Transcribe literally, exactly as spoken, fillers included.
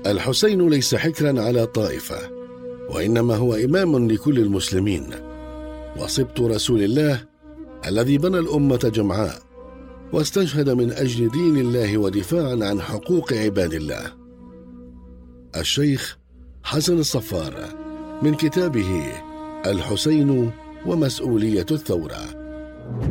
الحسين ليس حكرا على طائفة، وإنما هو إمام لكل المسلمين، وصبط رسول الله الذي بنى الأمة جمعاء واستشهد من أجل دين الله ودفاعا عن حقوق عباد الله. الشيخ حسن الصفار، من كتابه الحسين ومسؤولية الثورة.